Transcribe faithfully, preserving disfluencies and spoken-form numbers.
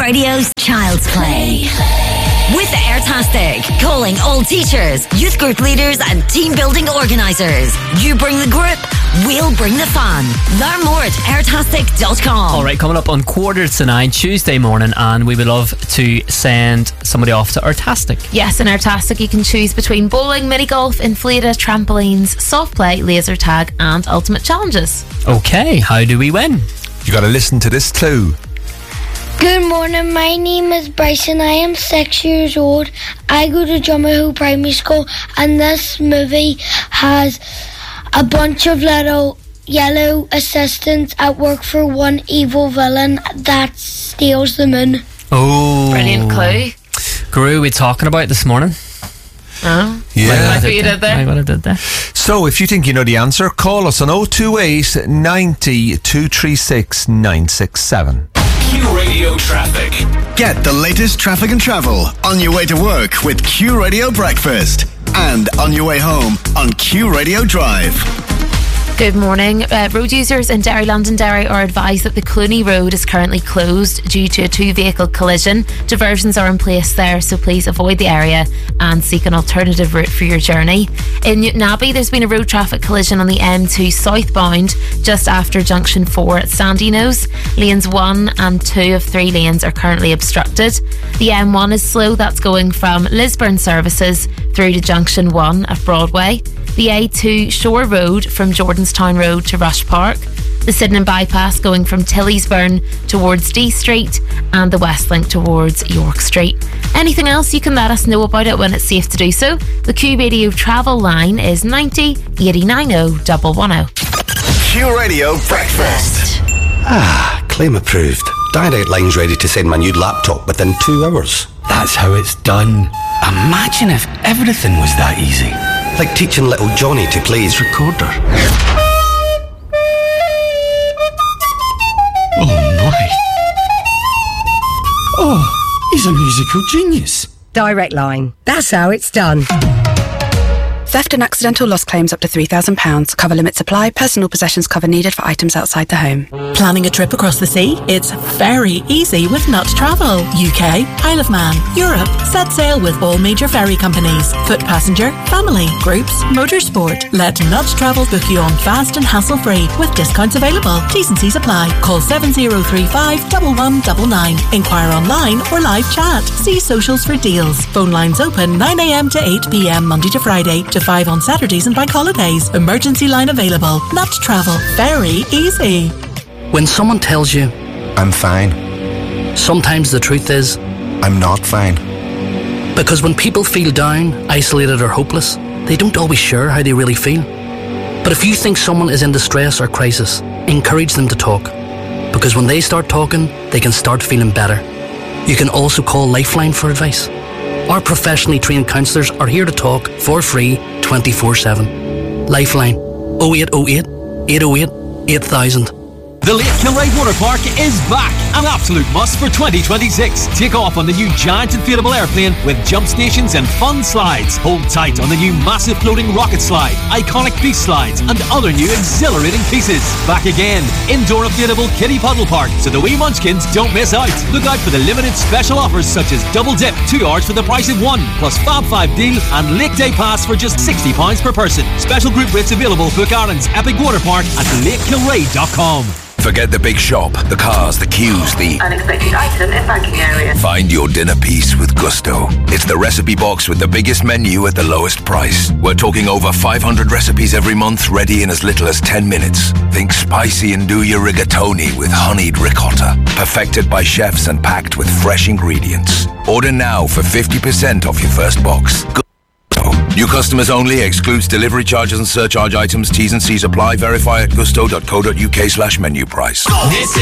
Radio's Child's Play. With Airtastic, calling all teachers, youth group leaders and team building organisers. You bring the group, we'll bring the fun. Learn more at airtastic dot com. Alright, coming up on quarter to nine Tuesday morning, and we would love to send somebody off to Airtastic. Yes, in Airtastic you can choose between bowling, mini golf, inflated, trampolines, soft play, laser tag and ultimate challenges. Okay, how do we win? You got to listen to this clue. Good morning, my name is Bryson. I am six years old. I go to Drummerhill Primary School, and this movie has a bunch of little yellow assistants at work for one evil villain that steals the moon. Oh, brilliant clue. Guru, we talking about this morning? Oh, yeah. Like what you did there. Like what I did there. So, if you think you know the answer, call us on oh two eight, ninety, two three six, nine six seven. Q Radio Traffic. Get the latest traffic and travel on your way to work with Q Radio Breakfast and on your way home on Q Radio Drive. Good morning. Uh, road users in Derry, London Derry are advised that the Cluny Road is currently closed due to a two-vehicle collision. Diversions are in place there, so please avoid the area and seek an alternative route for your journey. In Newton Abbey, there's been a road traffic collision on the M two southbound just after junction four at Sandyknows. Lanes one and two of three lanes are currently obstructed. The M one is slow. That's going from Lisburn services through to junction one at Broadway. The A two Shore Road from Jordanstown Road to Rush Park. The Sydenham Bypass going from Tillysburn towards D Street, and the West Link towards York Street. Anything else, you can let us know about it when it's safe to do so. The Q Radio travel line is ninety, eighty, ninety, one ten. Q Radio Breakfast. Ah, claim approved. Direct Line's ready to send my new laptop within two hours. That's how it's done. Imagine if everything was that easy. Like teaching little Johnny to play his recorder. Oh my. Oh, he's a musical genius. Direct Line. That's how it's done. Theft and accidental loss claims up to three thousand pounds. Cover limits apply. Personal possessions cover needed for items outside the home. Planning a trip across the sea? It's very easy with Nut Travel. U K, Isle of Man, Europe. Set sail with all major ferry companies. Foot passenger, family, groups, motorsport. Let Nut Travel book you on fast and hassle-free with discounts available. T's and C's apply. Call seven zero three five, one one nine nine. Inquire online or live chat. See socials for deals. Phone lines open nine a.m. to eight p.m. Monday to Friday to five on Saturdays and bank holidays. Emergency line available. Nut Travel. Very easy. When someone tells you, I'm fine, sometimes the truth is, I'm not fine. Because when people feel down, isolated or hopeless, they don't always share how they really feel. But if you think someone is in distress or crisis, encourage them to talk. Because when they start talking, they can start feeling better. You can also call Lifeline for advice. Our professionally trained counsellors are here to talk for free twenty-four seven. Lifeline oh eight oh eight, eight oh eight, eight thousand. The Lake Kilray Water Park is back. An absolute must for twenty twenty-six. Take off on the new giant inflatable airplane with jump stations and fun slides. Hold tight on the new massive floating rocket slide, iconic beast slides, and other new exhilarating pieces. Back again. Indoor inflatable kiddie puddle park, so the wee munchkins don't miss out. Look out for the limited special offers such as double dip, two hours for the price of one, plus Fab five deal and Lake Day Pass for just sixty pounds per person. Special group rates available. Book Ireland's Epic Water Park at lake kilray dot com. Forget the big shop, the cars, the queues, the unexpected item in banking area. Find your dinner piece with Gusto. It's the recipe box with the biggest menu at the lowest price. We're talking over five hundred recipes every month, ready in as little as ten minutes. Think spicy and do your rigatoni with honeyed ricotta. Perfected by chefs and packed with fresh ingredients. Order now for fifty percent off your first box. New customers only. Excludes delivery charges and surcharge items. T's and C's apply. Verify at gusto dot co dot uk slash menu price.